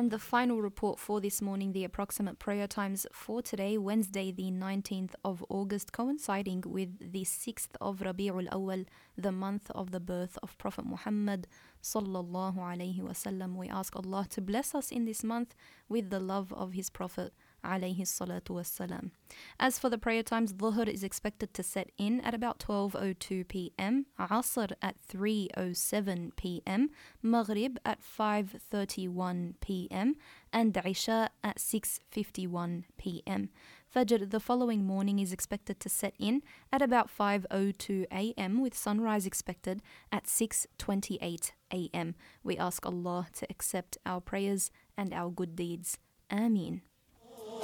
And the final report for this morning, the approximate prayer times for today, Wednesday, the 19th of August, coinciding with the 6th of Rabi'ul Awwal, the month of the birth of Prophet Muhammad sallallahu alayhi wasallam. We ask Allah to bless us in this month with the love of His Prophet alayhi salatu wassalam. As for the prayer times, Dhuhr is expected to set in at about 12:02 p.m, Asr at 3:07 p.m, Maghrib at 5:31 p.m, and Isha at 6:51 p.m. Fajr the following morning is expected to set in at about 5:02 a.m, with sunrise expected at 6:28 a.m. We ask Allah to accept our prayers and our good deeds. Ameen.